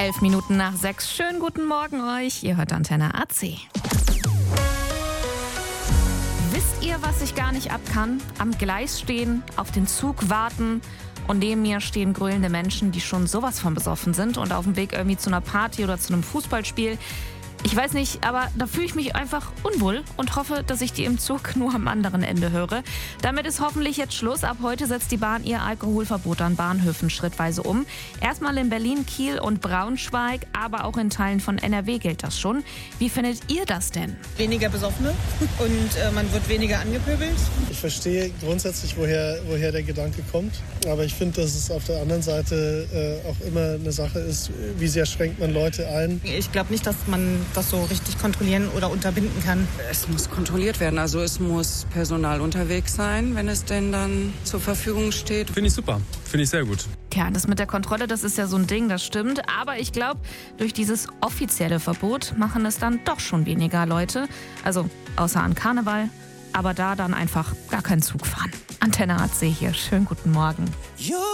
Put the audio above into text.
11:11. Schönen guten Morgen euch. Ihr hört Antenne AC. Wisst ihr, was ich gar nicht ab kann? Am Gleis stehen, auf den Zug warten und neben mir stehen grölende Menschen, die schon sowas von besoffen sind und auf dem Weg irgendwie zu einer Party oder zu einem Fußballspiel. Ich weiß nicht, aber da fühle ich mich einfach unwohl und hoffe, dass ich die im Zug nur am anderen Ende höre. Damit ist hoffentlich jetzt Schluss. Ab heute setzt die Bahn ihr Alkoholverbot an Bahnhöfen schrittweise um. Erstmal in Berlin, Kiel und Braunschweig, aber auch in Teilen von NRW gilt das schon. Wie findet ihr das denn? Weniger Besoffene und man wird weniger angepöbelt. Ich verstehe grundsätzlich, woher der Gedanke kommt. Aber ich finde, dass es auf der anderen Seite auch immer eine Sache ist, wie sehr schränkt man Leute ein. Ich glaube nicht, dass man das so richtig kontrollieren oder unterbinden kann. Es muss kontrolliert werden. Also es muss Personal unterwegs sein, wenn es denn dann zur Verfügung steht. Finde ich super. Finde ich sehr gut. Tja, das mit der Kontrolle, das ist ja so ein Ding, das stimmt. Aber ich glaube, durch dieses offizielle Verbot machen es dann doch schon weniger Leute. Also außer an Karneval. Aber da dann einfach gar keinen Zug fahren. Antenne AC hier. Schönen guten Morgen.